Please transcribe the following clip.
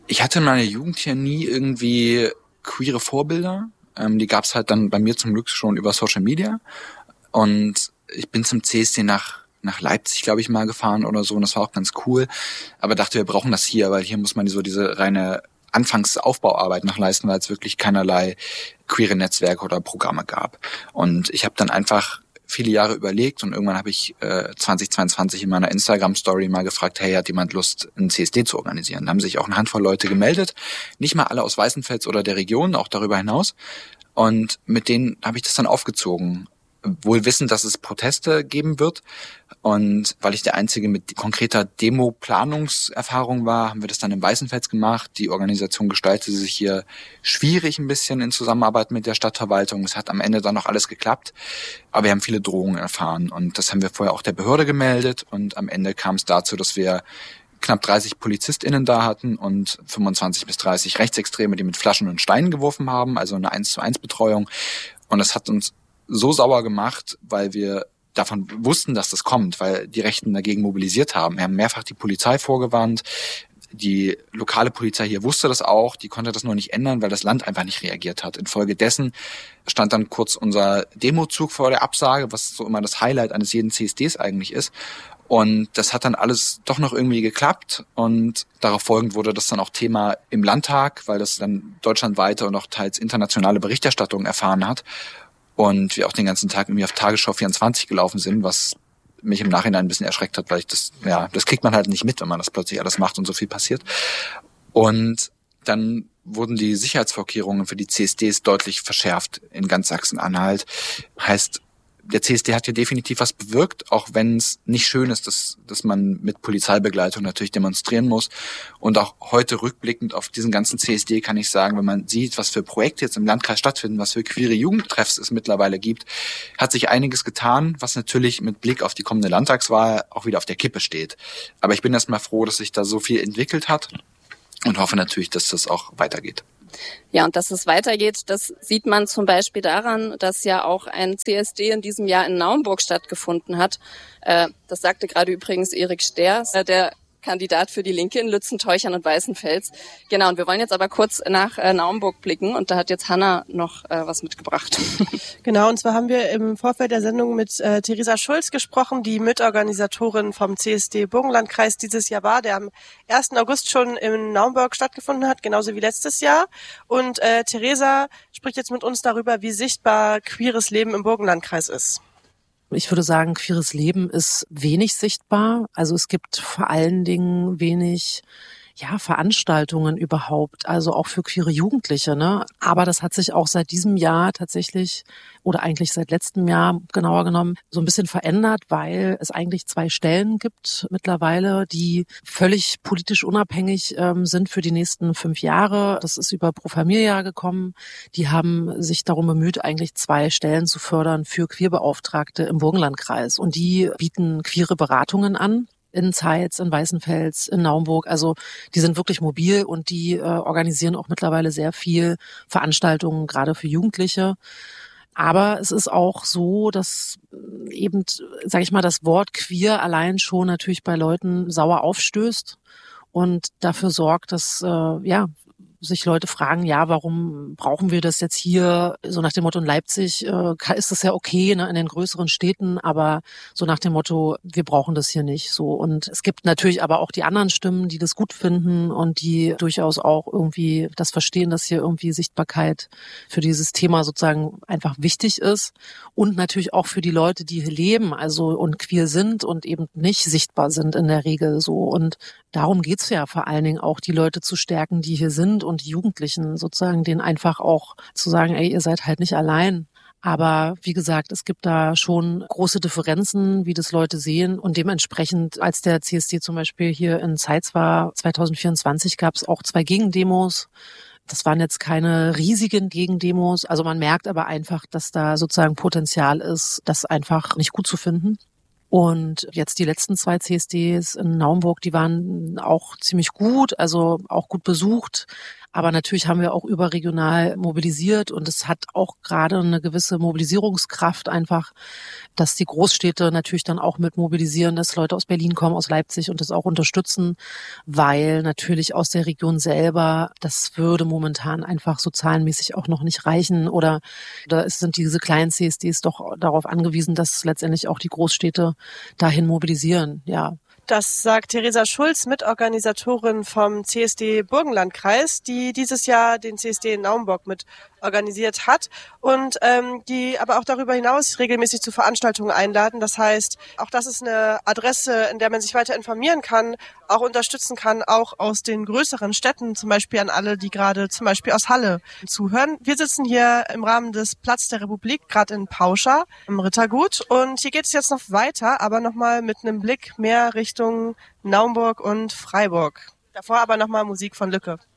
Ich hatte in meiner Jugend hier nie irgendwie queere Vorbilder. Die gab's halt dann bei mir zum Glück schon über Social Media. Und ich bin zum CSD nach Leipzig, glaube ich, mal gefahren oder so. Und das war auch ganz cool. Aber dachte, wir brauchen das hier, weil hier muss man so diese reine Anfangsaufbauarbeit noch leisten, weil es wirklich keinerlei queere Netzwerke oder Programme gab. Und ich habe dann einfach viele Jahre überlegt und irgendwann habe ich 2022 in meiner Instagram-Story mal gefragt, hey, hat jemand Lust, einen CSD zu organisieren? Da haben sich auch eine Handvoll Leute gemeldet, nicht mal alle aus Weißenfels oder der Region, auch darüber hinaus. Und mit denen habe ich das dann aufgezogen, wohl wissend, dass es Proteste geben wird. Und weil ich der Einzige mit konkreter Demo-Planungserfahrung war, haben wir das dann in Weißenfels gemacht. Die Organisation gestaltete sich hier schwierig ein bisschen in Zusammenarbeit mit der Stadtverwaltung. Es hat am Ende dann noch alles geklappt, aber wir haben viele Drohungen erfahren. Und das haben wir vorher auch der Behörde gemeldet. Und am Ende kam es dazu, dass wir knapp 30 PolizistInnen da hatten und 25 bis 30 Rechtsextreme, die mit Flaschen und Steinen geworfen haben, also eine 1:1 Betreuung. Und das hat uns so sauer gemacht, weil wir davon wussten, dass das kommt, weil die Rechten dagegen mobilisiert haben. Wir haben mehrfach die Polizei vorgewarnt. Die lokale Polizei hier wusste das auch, die konnte das nur nicht ändern, weil das Land einfach nicht reagiert hat. Infolgedessen stand dann kurz unser Demozug vor der Absage, was so immer das Highlight eines jeden CSDs eigentlich ist. Und das hat dann alles doch noch irgendwie geklappt und darauf folgend wurde das dann auch Thema im Landtag, weil das dann deutschlandweite und auch teils internationale Berichterstattung erfahren hat. Und wir auch den ganzen Tag irgendwie auf Tagesschau 24 gelaufen sind, was mich im Nachhinein ein bisschen erschreckt hat, weil ich das kriegt man halt nicht mit, wenn man das plötzlich alles macht und so viel passiert. Und dann wurden die Sicherheitsvorkehrungen für die CSDs deutlich verschärft in ganz Sachsen-Anhalt. Heißt, der CSD hat hier definitiv was bewirkt, auch wenn es nicht schön ist, dass man mit Polizeibegleitung natürlich demonstrieren muss. Und auch heute rückblickend auf diesen ganzen CSD kann ich sagen, wenn man sieht, was für Projekte jetzt im Landkreis stattfinden, was für queere Jugendtreffs es mittlerweile gibt, hat sich einiges getan, was natürlich mit Blick auf die kommende Landtagswahl auch wieder auf der Kippe steht. Aber ich bin erstmal froh, dass sich da so viel entwickelt hat und hoffe natürlich, dass das auch weitergeht. Ja, und dass es weitergeht, das sieht man zum Beispiel daran, dass ja auch ein CSD in diesem Jahr in Naumburg stattgefunden hat. Das sagte gerade übrigens Erik Steers, der Kandidat für die Linke in Lützen, Teuchern und Weißenfels. Genau, und wir wollen jetzt aber kurz nach Naumburg blicken und da hat jetzt Hanna noch was mitgebracht. Genau, und zwar haben wir im Vorfeld der Sendung mit Theresa Schulz gesprochen, die Mitorganisatorin vom CSD Burgenlandkreis dieses Jahr war, der am 1. August schon in Naumburg stattgefunden hat, genauso wie letztes Jahr. Und Theresa spricht jetzt mit uns darüber, wie sichtbar queeres Leben im Burgenlandkreis ist. Ich würde sagen, queeres Leben ist wenig sichtbar. Also es gibt vor allen Dingen wenig Veranstaltungen überhaupt, also auch für queere Jugendliche, ne? Aber das hat sich auch seit diesem Jahr tatsächlich oder eigentlich seit letztem Jahr genauer genommen so ein bisschen verändert, weil es eigentlich 2 Stellen gibt mittlerweile, die völlig politisch unabhängig sind für die nächsten 5 Jahre. Das ist über Pro Familia gekommen. Die haben sich darum bemüht, eigentlich 2 Stellen zu fördern für Queerbeauftragte im Burgenlandkreis. Und die bieten queere Beratungen an. In Zeitz, in Weißenfels, in Naumburg. Also die sind wirklich mobil und die organisieren auch mittlerweile sehr viel Veranstaltungen, gerade für Jugendliche. Aber es ist auch so, dass eben, sage ich mal, das Wort queer allein schon natürlich bei Leuten sauer aufstößt und dafür sorgt, dass sich Leute fragen, warum brauchen wir das jetzt hier? So nach dem Motto, in Leipzig ist das ja okay, ne, in den größeren Städten, aber so nach dem Motto, wir brauchen das hier nicht. So. Und es gibt natürlich aber auch die anderen Stimmen, die das gut finden und die durchaus auch irgendwie das verstehen, dass hier irgendwie Sichtbarkeit für dieses Thema sozusagen einfach wichtig ist. Und natürlich auch für die Leute, die hier leben, also und queer sind und eben nicht sichtbar sind in der Regel so. Und darum geht's ja vor allen Dingen auch, die Leute zu stärken, die hier sind und die Jugendlichen sozusagen, denen einfach auch zu sagen, ey, ihr seid halt nicht allein. Aber wie gesagt, es gibt da schon große Differenzen, wie das Leute sehen. Und dementsprechend, als der CSD zum Beispiel hier in Zeitz war, 2024, gab es auch 2 Gegendemos. Das waren jetzt keine riesigen Gegendemos. Also man merkt aber einfach, dass da sozusagen Potenzial ist, das einfach nicht gut zu finden. Und jetzt die letzten 2 CSDs in Naumburg, die waren auch ziemlich gut, also auch gut besucht. Aber natürlich haben wir auch überregional mobilisiert und es hat auch gerade eine gewisse Mobilisierungskraft einfach, dass die Großstädte natürlich dann auch mit mobilisieren, dass Leute aus Berlin kommen, aus Leipzig und das auch unterstützen, weil natürlich aus der Region selber, das würde momentan einfach so zahlenmäßig auch noch nicht reichen oder sind diese kleinen CSDs doch darauf angewiesen, dass letztendlich auch die Großstädte dahin mobilisieren, ja. Das sagt Theresa Schulz, Mitorganisatorin vom CSD Burgenlandkreis, die dieses Jahr den CSD in Naumburg mit organisiert hat und die aber auch darüber hinaus regelmäßig zu Veranstaltungen einladen. Das heißt, auch das ist eine Adresse, in der man sich weiter informieren kann, auch unterstützen kann, auch aus den größeren Städten, zum Beispiel an alle, die gerade zum Beispiel aus Halle zuhören. Wir sitzen hier im Rahmen des Platz der Republik, gerade in Pauscha im Rittergut und hier geht es jetzt noch weiter, aber nochmal mit einem Blick mehr Richtung Naumburg und Freiburg. Davor aber nochmal Musik von Lücke.